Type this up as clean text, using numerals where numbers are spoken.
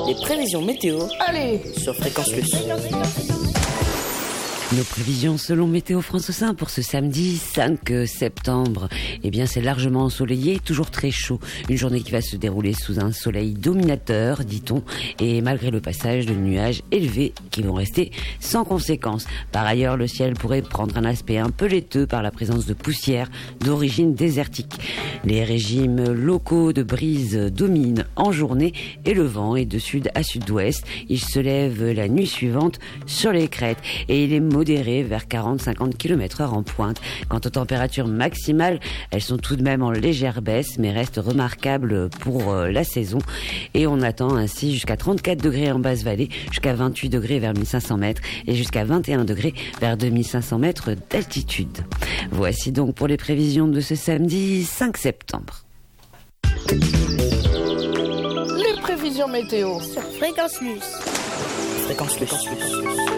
Les prévisions météo. Allez, sur Fréquence Plus. Nos prévisions selon Météo France 5 pour ce samedi 5 septembre. Eh bien, c'est largement ensoleillé, toujours très chaud. Une journée qui va se dérouler sous un soleil dominateur, dit-on, et malgré le passage de nuages élevés qui vont rester sans conséquence. Par ailleurs, le ciel pourrait prendre un aspect un peu laiteux par la présence de poussière d'origine désertique. Les régimes locaux de brise dominent en journée et le vent est de sud à sud-ouest. Il se lève la nuit suivante sur les crêtes et il est modéré vers 40-50 km/h en pointe. Quant aux températures maximales, elles sont tout de même en légère baisse, mais restent remarquables pour la saison. Et on attend ainsi jusqu'à 34 degrés en basse vallée, jusqu'à 28 degrés vers 1500 mètres et jusqu'à 21 degrés vers 2500 mètres d'altitude. Voici donc pour les prévisions de ce samedi 5 septembre. les prévisions météo. Sur Fréquence Plus. Fréquence Plus.